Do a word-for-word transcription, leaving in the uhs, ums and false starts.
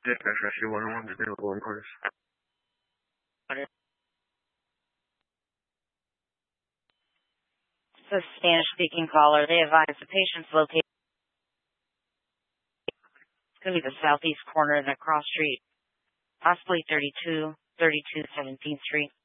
Dispatch Rescue one oh one, available in orders. This is a Spanish-speaking caller. They advise the patient's located. It's going to be the southeast corner of the cross street, possibly thirty-two, thirty-two seventeenth Street.